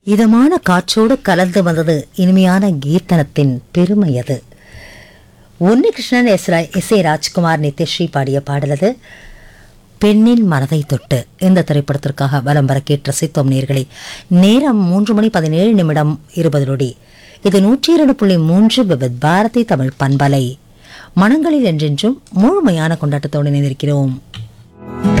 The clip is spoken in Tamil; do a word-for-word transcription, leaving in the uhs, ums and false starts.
இதமான காற்றோடு கலந்து வந்தது இனிமையான கீர்த்தனத்தின் பெருமை அது. Unnikrishnan S S A Rajkumar Nithyasri பாடிய பாடலது. பெண்ணின் மனதை தொட்டு இந்த திரைப்படத்திற்காக வலம் வர கேட்டு ரசித்தோம் நேயர்களே. நேரம் மூன்று மணி பதினேழு நிமிடம் இருபது நொடி. இது நூற்றி இரண்டு புள்ளி மூன்று விவித் பாரதி தமிழ் பண்பலை. மனங்களில் என்றென்றும் முழுமையான கொண்டாட்டத்தோடு இணைந்திருக்கிறோம்.